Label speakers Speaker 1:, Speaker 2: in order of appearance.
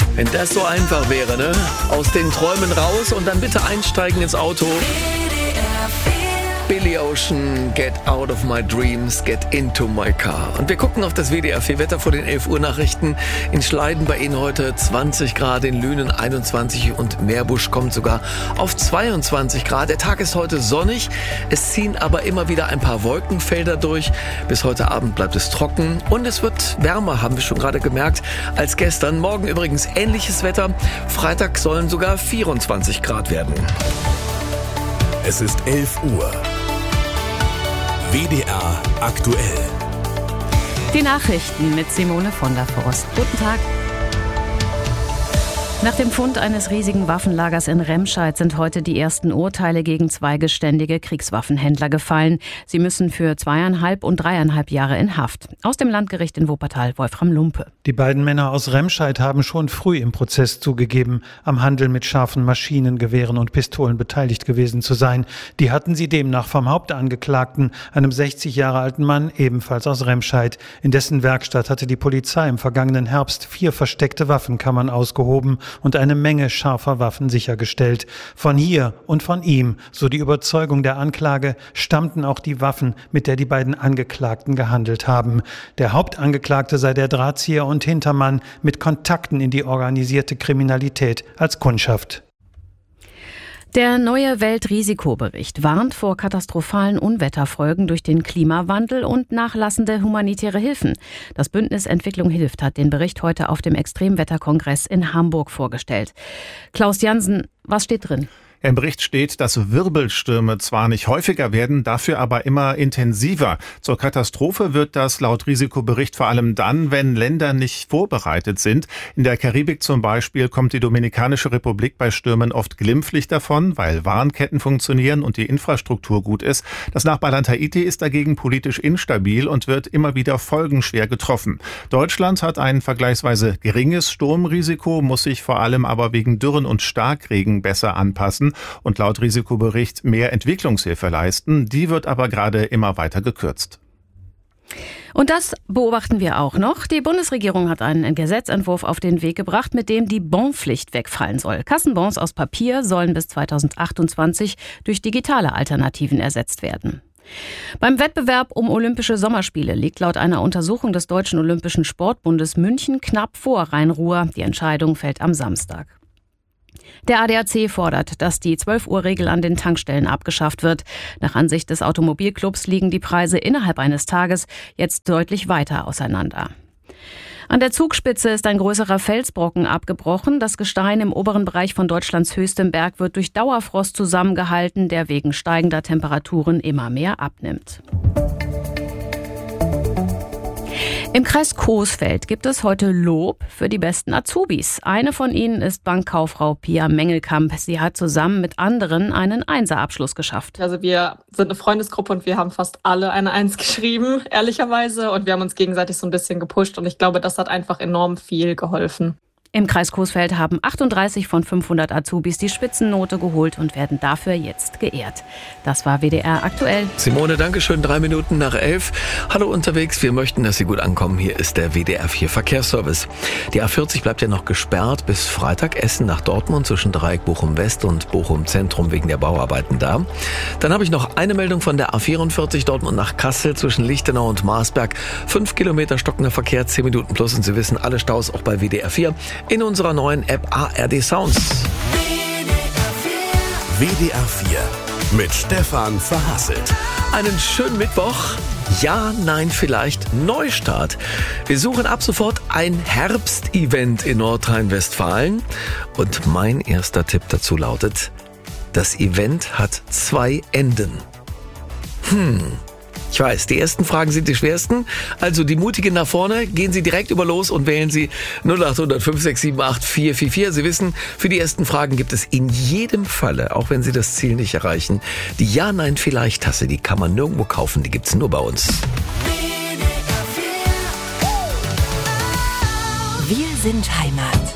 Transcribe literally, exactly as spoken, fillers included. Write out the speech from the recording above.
Speaker 1: Wenn das so einfach wäre, ne? Aus den Träumen raus und dann bitte einsteigen ins Auto. Billy Ocean, Get Out of My Dreams, Get Into My Car. Und wir gucken auf das W D R vier Wetter vor den elf Uhr Nachrichten. In Schleiden bei Ihnen heute zwanzig Grad, in Lünen einundzwanzig und Meerbusch kommt sogar auf zweiundzwanzig Grad. Der Tag ist heute sonnig, es ziehen aber immer wieder ein paar Wolkenfelder durch. Bis heute Abend bleibt es trocken und es wird wärmer, haben wir schon gerade gemerkt, als gestern. Morgen übrigens ähnliches Wetter. Freitag sollen sogar vierundzwanzig Grad werden.
Speaker 2: Es ist elf Uhr. W D R aktuell.
Speaker 3: Die Nachrichten mit Simone von der Forst. Guten Tag. Nach dem Fund eines riesigen Waffenlagers in Remscheid sind heute die ersten Urteile gegen zwei geständige Kriegswaffenhändler gefallen. Sie müssen für zweieinhalb und dreieinhalb Jahre in Haft. Aus dem Landgericht in Wuppertal, Wolfram Lumpe.
Speaker 4: Die beiden Männer aus Remscheid haben schon früh im Prozess zugegeben, am Handel mit scharfen Maschinen, Gewehren und Pistolen beteiligt gewesen zu sein. Die hatten sie demnach vom Hauptangeklagten, einem sechzig Jahre alten Mann, ebenfalls aus Remscheid. In dessen Werkstatt hatte die Polizei im vergangenen Herbst vier versteckte Waffenkammern ausgehoben und eine Menge scharfer Waffen sichergestellt. Von hier und von ihm, so die Überzeugung der Anklage, stammten auch die Waffen, mit der die beiden Angeklagten gehandelt haben. Der Hauptangeklagte sei der Drahtzieher und Hintermann mit Kontakten in die organisierte Kriminalität als Kundschaft.
Speaker 3: Der neue Weltrisikobericht warnt vor katastrophalen Unwetterfolgen durch den Klimawandel und nachlassende humanitäre Hilfen. Das Bündnis Entwicklung hilft hat den Bericht heute auf dem Extremwetterkongress in Hamburg vorgestellt. Klaus Jansen, was steht drin?
Speaker 5: Im Bericht steht, dass Wirbelstürme zwar nicht häufiger werden, dafür aber immer intensiver. Zur Katastrophe wird das laut Risikobericht vor allem dann, wenn Länder nicht vorbereitet sind. In der Karibik zum Beispiel kommt die Dominikanische Republik bei Stürmen oft glimpflich davon, weil Warnketten funktionieren und die Infrastruktur gut ist. Das Nachbarland Haiti ist dagegen politisch instabil und wird immer wieder folgenschwer getroffen. Deutschland hat ein vergleichsweise geringes Sturmrisiko, muss sich vor allem aber wegen Dürren und Starkregen besser anpassen und laut Risikobericht mehr Entwicklungshilfe leisten. Die wird aber gerade immer weiter gekürzt.
Speaker 3: Und das beobachten wir auch noch. Die Bundesregierung hat einen Gesetzentwurf auf den Weg gebracht, mit dem die Bonpflicht wegfallen soll. Kassenbons aus Papier sollen bis zweitausendachtundzwanzig durch digitale Alternativen ersetzt werden. Beim Wettbewerb um Olympische Sommerspiele liegt laut einer Untersuchung des Deutschen Olympischen Sportbundes München knapp vor Rhein-Ruhr. Die Entscheidung fällt am Samstag. Der A D A C fordert, dass die zwölf Uhr Regel an den Tankstellen abgeschafft wird. Nach Ansicht des Automobilclubs liegen die Preise innerhalb eines Tages jetzt deutlich weiter auseinander. An der Zugspitze ist ein größerer Felsbrocken abgebrochen. Das Gestein im oberen Bereich von Deutschlands höchstem Berg wird durch Dauerfrost zusammengehalten, der wegen steigender Temperaturen immer mehr abnimmt. Im Kreis Coesfeld gibt es heute Lob für die besten Azubis. Eine von ihnen ist Bankkauffrau Pia Mengelkamp. Sie hat zusammen mit anderen einen Einser-Abschluss geschafft.
Speaker 6: Also wir sind eine Freundesgruppe und wir haben fast alle eine Eins geschrieben, ehrlicherweise. Und wir haben uns gegenseitig so ein bisschen gepusht und ich glaube, das hat einfach enorm viel geholfen.
Speaker 3: Im Kreis Coesfeld haben achtunddreißig von fünfhundert Azubis die Spitzennote geholt und werden dafür jetzt geehrt. Das war W D R aktuell.
Speaker 1: Simone, danke schön. Drei Minuten nach elf. Hallo unterwegs. Wir möchten, dass Sie gut ankommen. Hier ist der W D R vier Verkehrsservice. Die A vierzig bleibt ja noch gesperrt bis Freitag. Essen nach Dortmund zwischen Dreieck Bochum West und Bochum Zentrum wegen der Bauarbeiten da. Dann habe ich noch eine Meldung von der A vierundvierzig Dortmund nach Kassel zwischen Lichtenau und Marsberg. Fünf Kilometer stockender Verkehr, zehn Minuten plus. Und Sie wissen, alle Staus auch bei W D R vier. In unserer neuen App A R D Sounds.
Speaker 2: W D R vier mit Stefan Verhasselt.
Speaker 1: Einen schönen Mittwoch. Ja, nein, vielleicht Neustart. Wir suchen ab sofort ein Herbstevent in Nordrhein-Westfalen. Und mein erster Tipp dazu lautet, das Event hat zwei Enden. Hm... Ich weiß, die ersten Fragen sind die schwersten. Also die Mutigen nach vorne, gehen Sie direkt über los und wählen Sie null acht null null fünf sechs sieben acht vier vier vier. Sie wissen, für die ersten Fragen gibt es in jedem Falle, auch wenn Sie das Ziel nicht erreichen, die Ja-Nein-Vielleicht-Tasse. Die kann man nirgendwo kaufen, die gibt's nur bei uns.
Speaker 7: Wir sind Heimat.